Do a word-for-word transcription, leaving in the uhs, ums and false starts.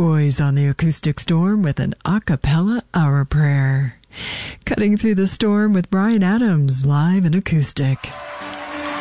Boys on the Acoustic Storm with an a cappella Hour Prayer. Cutting Through the Storm with Bryan Adams, live and acoustic.